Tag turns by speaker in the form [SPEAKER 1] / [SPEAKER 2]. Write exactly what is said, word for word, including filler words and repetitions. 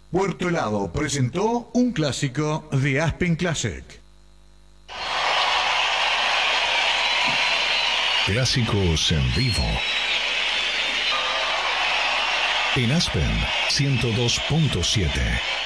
[SPEAKER 1] Puerto Helado presentó un clásico de Aspen Classic.
[SPEAKER 2] Clásicos en vivo. En Aspen ciento dos punto siete.